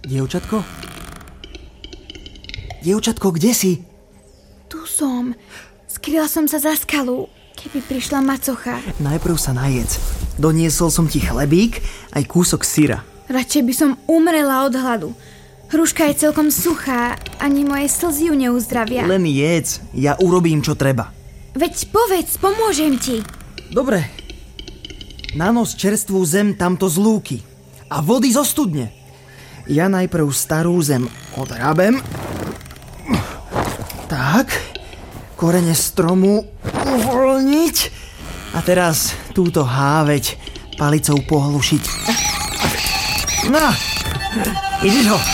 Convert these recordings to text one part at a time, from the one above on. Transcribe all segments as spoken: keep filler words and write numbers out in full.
Dievčatko? Dievčatko, kde si? Tu som. Skryla som sa za skalu, keby prišla macocha. Najprv sa najedz. Doniesol som ti chlebík, aj kúsok syra. Radšej by som umrela od hladu. Hruška je celkom suchá, ani moje slzy ju neuzdravia. Len jedz, ja urobím, čo treba. Veď povedz, pomôžem ti. Dobre. Nanos čerstvú zem tamto z lúky a vody zo studne. Ja najprv starú zem odhrabem. Tak, korene stromu uvoľniť a teraz túto háveť palicou pohlušiť. No, vidíš ho?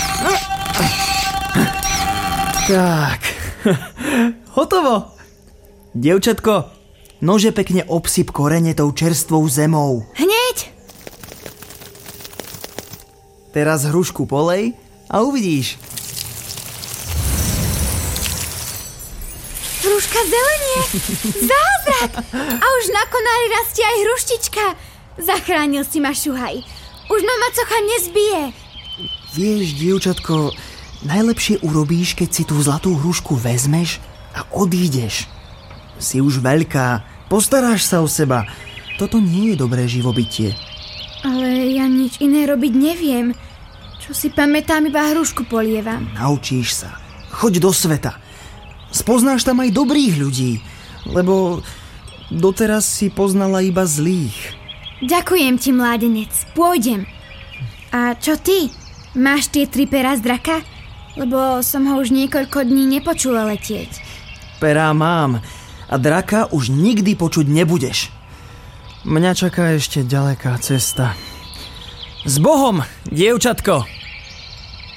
Tak, hotovo. Dievčatko, nože pekne obsyp korene tou čerstvou zemou. Hneď! Teraz hrušku polej a uvidíš. Hruška zelenie! Zázrak! A už na konári rastie aj hruštička. Zachránil si ma, Šuhaj. Už ma macocha nezbije. Vieš, dievčatko, najlepšie urobíš, keď si tú zlatú hrušku vezmeš a odídeš. Si už veľká, postaráš sa o seba. Toto nie je dobré živobytie. Ale ja nič iné robiť neviem. Čo si pamätám, iba hrušku polievam. Naučíš sa. Choď do sveta. Spoznáš tam aj dobrých ľudí, lebo doteraz si poznala iba zlých. Ďakujem ti, mládenec. Pôjdem. A čo ty? Máš tie tri perá z draka? Lebo som ho už niekoľko dní nepočula letieť. Perá mám a draka už nikdy počuť nebudeš. Mňa čaká ešte ďaleká cesta. S Bohom, dievčatko!